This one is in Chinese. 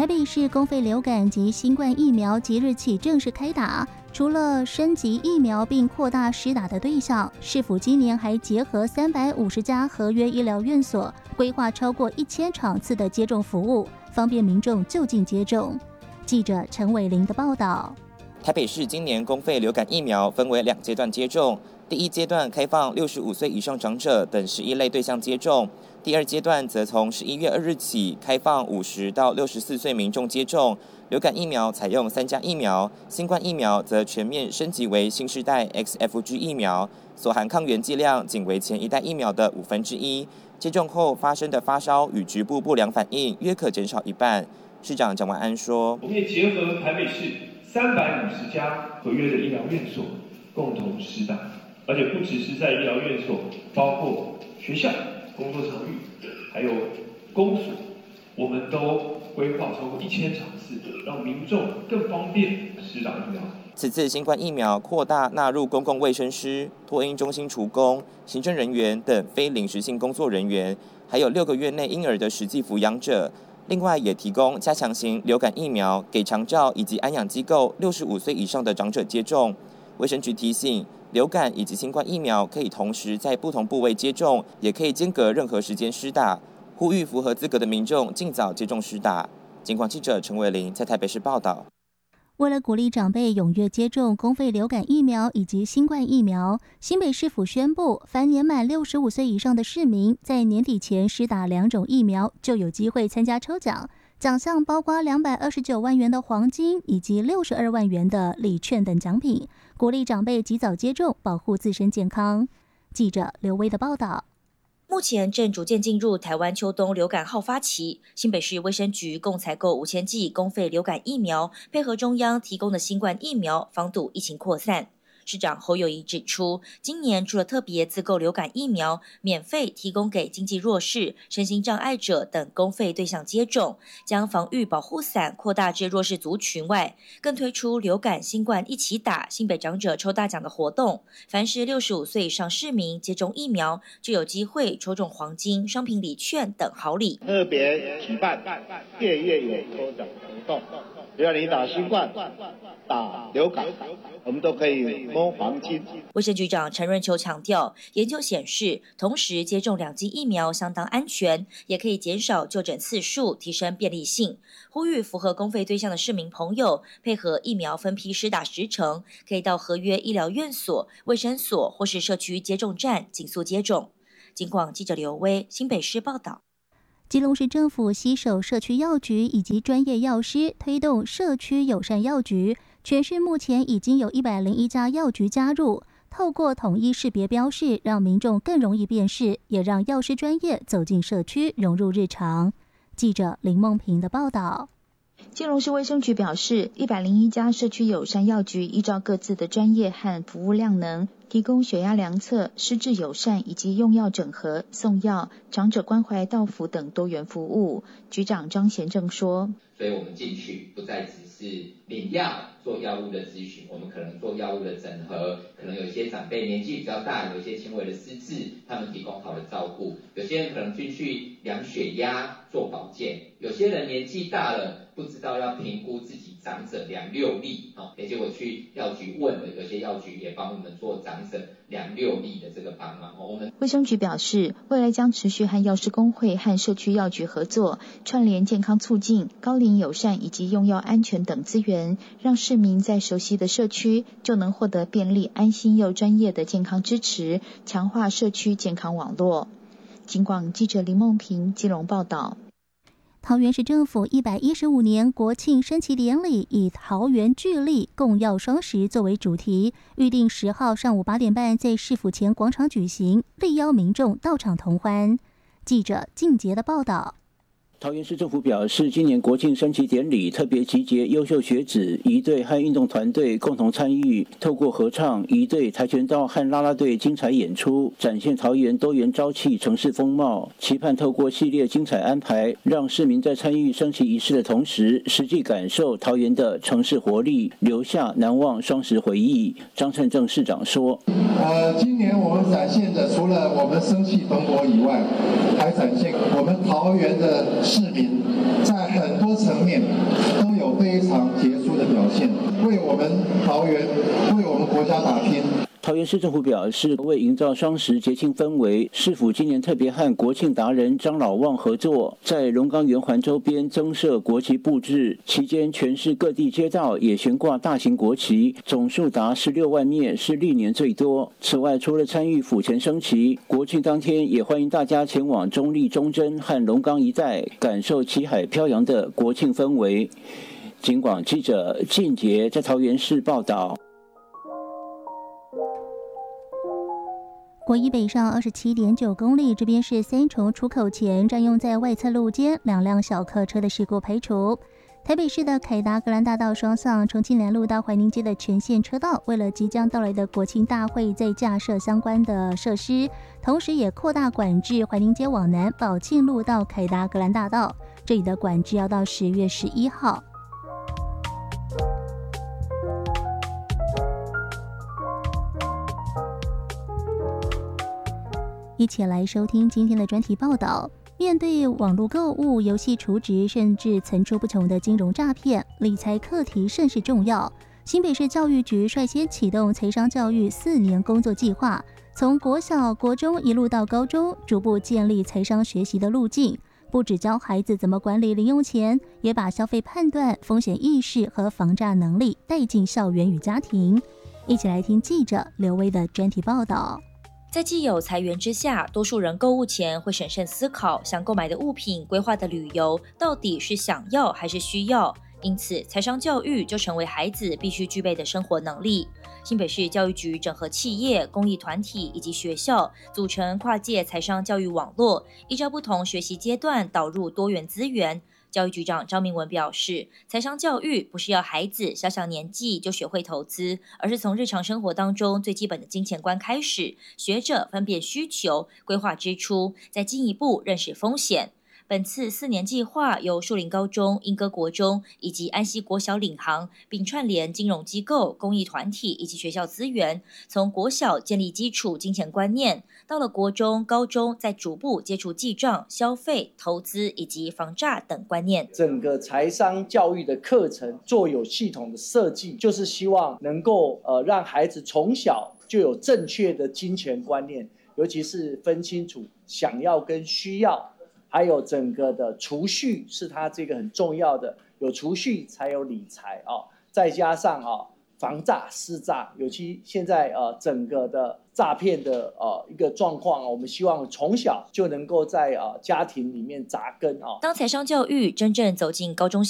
台北市公费流感及新冠疫苗即日起正式开打，除了升级疫苗并扩大施打的对象，市府今年还结合350家合约医疗院所，规划超过1000场次的接种服务，方便民众就近接种。记者陈伟玲的报道。 台北市今年公费流感疫苗分为2阶段接种，第一阶段开放65岁以上长者等11类对象接种，第二阶段则从11月2日起开放50到64岁民众接种。流感疫苗采用3价疫苗，新冠疫苗则全面升级为新世代 XFG 疫苗，所含抗原剂量仅为前一代疫苗的1/5，接种后发生的发烧与局部不良反应约可减少一半。市长蒋万安说：“ 我们也结合台北市350家合约的医疗院所共同施打，而且不只是在医疗院所，包括学校、工作场域，还有公所，我们都规划超过1000场次，让民众更方便施打疫苗。” 此次新冠疫苗扩大纳入公共卫生师、托婴中心厨工、行政人员等非临时性工作人员，还有6个月内婴儿的实际抚养者。另外，也提供加强型流感疫苗给长照以及安养机构65岁以上的长者接种。卫生局提醒，流感以及新冠疫苗可以同时在不同部位接种，也可以间隔任何时间施打，呼吁符合资格的民众尽早接种施打。警广记者陈伟玲在台北市报道。 为了鼓励长辈踊跃接种公费流感疫苗以及新冠疫苗，新北市府宣布，凡年满65岁以上的市民，在年底前施打2种疫苗，就有机会参加抽奖。奖项包括229万元的黄金以及62万元的礼券等奖品，鼓励长辈及早接种，保护自身健康。记者刘威的报道。 目前正逐渐进入台湾秋冬流感好发期，新北市卫生局共采购5000剂公费流感疫苗，配合中央提供的新冠疫苗，防堵疫情扩散。市长侯友宜指出，今年除了特别自购流感疫苗，免费提供给经济弱势、身心障碍者等公费对象接种，将防御保护伞扩大至弱势族群外，更推出流感、新冠一起打新北长者抽大奖的活动。凡是65岁以上市民接种疫苗，就有机会抽中黄金、商品礼券等好礼。 特别举办月有抽奖活动，只要你打新冠、打流感，我们都可以摸黄金。 卫生局长陈润球强调，研究显示，同时接种2剂疫苗相当安全，也可以减少就诊次数，提升便利性。呼吁符合公费对象的市民朋友，配合疫苗分批施打时程，可以到合约医疗院所、卫生所或是社区接种站紧速接种。警广记者刘威新北市报道。 基隆市政府携手社区药局以及专业药师，推动社区友善药局。全市目前已经有101家药局加入，透过统一识别标示，让民众更容易辨识，也让药师专业走进社区，融入日常。记者林梦平的报道。 基隆市卫生局表示，101家社区友善药局依照各自的专业和服务量能，提供血压量测、失智友善以及用药整合、送药、长者关怀到府等多元服务。局长张贤正说：“ 所以我们进去不再只是领药做药物的咨询，我们可能做药物的整合，可能有一些长辈年纪比较大，有一些轻微的失智，他们提供好的照顾。有些人可能进去量血压做保健，有些人年纪大了不知道要评估自己长者量6力，结果去药局问了，有些药局也帮我们做长者量6力的这个帮忙。 卫生局表示，未来将持续和药师公会和社区药局合作，串联健康促进、高龄友善以及用药安全等资源，让市民在熟悉的社区就能获得便利、安心又专业的健康支持，强化社区健康网络。警广记者林梦平基隆报道。 桃园市政府115年国庆升旗典礼以桃园聚力共药双十作为主题，预定10号上午8点半在市府前广场举行，力邀民众到场同欢。记者靳杰的报道。 桃园市政府表示，今年国庆升旗典礼特别集结优秀学子、仪队和运动团队共同参与，透过合唱、仪队、跆拳道和啦啦队精彩演出，展现桃园多元朝气、城市风貌。期盼透过系列精彩安排，让市民在参与升旗仪式的同时，实际感受桃园的城市活力，留下难忘双十回忆。张善政市长说： 今年我们展现的除了我们生气蓬勃以外，还展现我们桃园的市民在很多层面为我们国家打拼。 桃园市政府表示，为营造双十节庆氛围，市府今年特别和国庆达人张老旺合作，在龙岗圆环周边增设国旗布置，期间全市各地街道也悬挂大型国旗，总数达16万面，是历年最多。此外，除了参与府前升旗，国庆当天也欢迎大家前往中坜、中贞和龙岗一带，感受旗海飘扬的国庆氛围。警广记者靳杰在桃园市报道。 国一北上27.9公里，这边是三重出口前占用在外侧路肩2辆小客车的事故排除。台北市的凯达格兰大道双向重庆南路到怀宁街的全线车道，为了即将到来的国庆大会，再架设相关的设施，同时也扩大管制怀宁街往南宝庆路到凯达格兰大道，这里的管制要到10月11号。一起来收听今天的专题报道。面对网络购物、游戏储值，甚至层出不穷的金融诈骗，理财课题甚是重要。新北市教育局率先启动财商教育4年工作计划，从国小、国中一路到高中，逐步建立财商学习的路径。不只教孩子怎么管理零用钱，也把消费判断、风险意识和防诈能力带进校园与家庭。一起来听记者刘威的专题报道。 在既有财源之下，多数人购物前会审慎思考，想购买的物品、规划的旅游到底是想要还是需要。因此，财商教育就成为孩子必须具备的生活能力。新北市教育局整合企业、公益团体以及学校，组成跨界财商教育网络，依照不同学习阶段导入多元资源。教育局长张明文表示，财商教育不是要孩子小小年纪就学会投资，而是从日常生活当中最基本的金钱观开始，学着分辨需求、规划支出，再进一步认识风险。本次4年计划由树林高中、莺歌国中以及安溪国小领航，并串联金融机构、公益团体以及学校资源，从国小建立基础金钱观念，到了国中、高中再逐步接触记账、消费、投资以及防诈等观念。 整个财商教育的课程做有系统的设计，就是希望能够让孩子从小就有正确的金钱观念，尤其是分清楚想要跟需要。还有整个的储蓄是它这个很重要的，有储蓄才有理财啊，再加上防诈施诈，尤其现在整个的诈骗的一个状况，我们希望从小就能够在家庭里面扎根。 当财商教育真正走进高中